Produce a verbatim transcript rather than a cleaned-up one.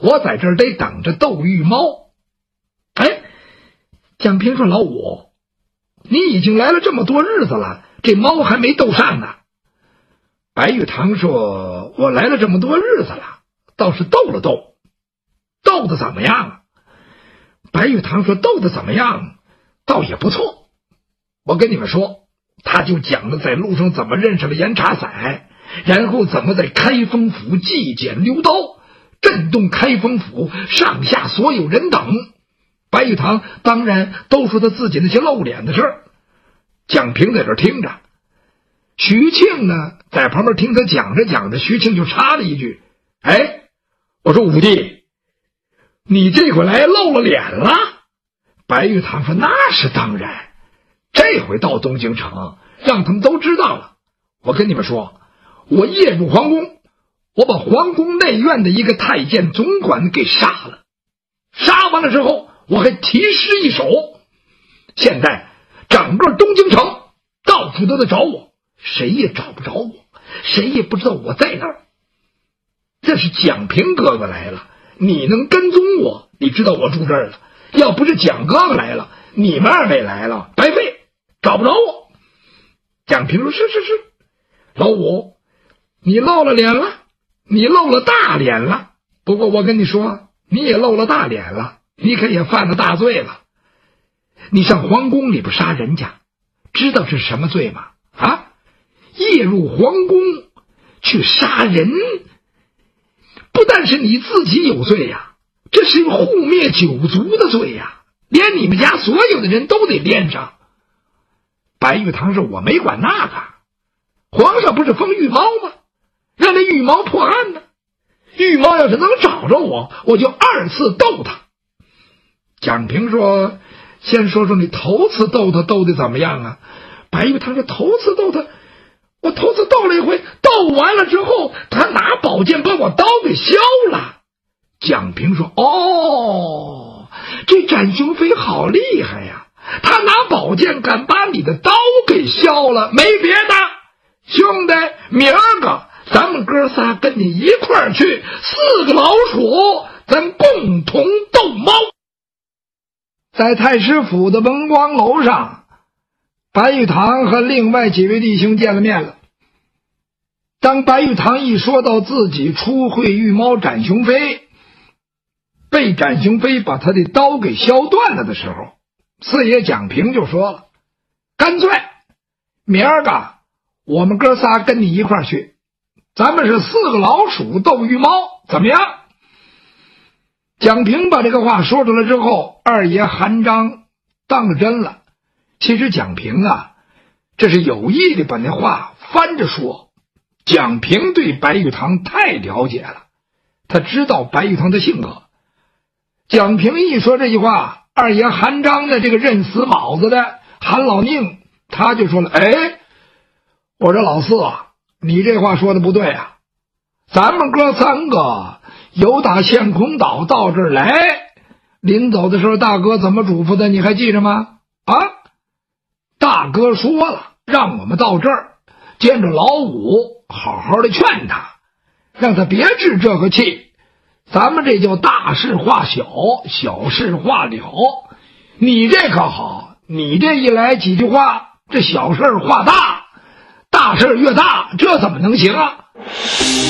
我在这儿得等着斗玉猫。哎，蒋平说，老五，你已经来了这么多日子了，这猫还没斗上呢。白玉堂说，我来了这么多日子了，倒是斗了斗。斗得怎么样啊？白玉堂说，斗得怎么样倒也不错。我跟你们说，他就讲了在路上怎么认识了严茶仔，然后怎么在开封府祭剪溜刀，震动开封府上下所有人等。白玉堂当然都说他自己那些露脸的事儿。蒋平在这儿听着，徐庆呢在旁边听他讲着讲着，徐庆就插了一句，哎，我说五弟，你这回来露了脸了？白玉堂说，那是当然，这回到东京城让他们都知道了。我跟你们说，我夜入皇宫，我把皇宫内院的一个太监总管给杀了，杀完了之后我还题诗一首，现在整个东京城到处都在找我，谁也找不着我，谁也不知道我在哪儿。这是蒋平哥哥来了，你能跟踪我，你知道我住这儿了，要不是蒋哥哥来了，你们二位来了白费，找不着我。蒋平说，是是是，老五，你露了脸了，你露了大脸了，不过我跟你说，你也露了大脸了，你可也犯了大罪了。你上皇宫里边杀人家，知道是什么罪吗？啊，夜入皇宫去杀人，不但是你自己有罪呀，这是护灭九族的罪呀，连你们家所有的人都得连上。白玉堂说，我没管那个，皇上不是封玉猫吗？让那玉猫破案呢，玉猫要是能找着我，我就二次斗他。蒋平说，先说说你头次斗他斗的怎么样啊？白玉堂说，头次斗他，我头次斗了一回，斗完了之后他拿宝剑把我刀给削了。蒋平说，哦，这展雄飞好厉害呀，他拿宝剑敢把你的刀给削了。没别的，兄弟，明儿个咱们哥仨跟你一块儿去，四个老鼠咱共同斗猫。在太师府的文光楼上，白玉堂和另外几位弟兄见了面了。当白玉堂一说到自己初会玉猫展雄飞，被展雄飞把他的刀给削断了的时候，四爷蒋平就说了，干脆明儿个我们哥仨跟你一块儿去，咱们是四个老鼠斗玉猫，怎么样？蒋平把这个话说出来之后，二爷韩章当了真了。其实蒋平啊，这是有意的把那话翻着说。蒋平对白玉堂太了解了，他知道白玉堂的性格。蒋平一说这句话，二爷韩章的这个认死卯子的韩老宁他就说了，哎，我说老四啊，你这话说的不对啊，咱们哥三个由打陷空岛到这儿来，临走的时候大哥怎么嘱咐的，你还记着吗？啊，大哥说了，让我们到这儿见着老五好好的劝他，让他别置这个气，咱们这叫大事化小，小事化了。你这可好，你这一来几句话，这小事化大，大事越大，这怎么能行啊？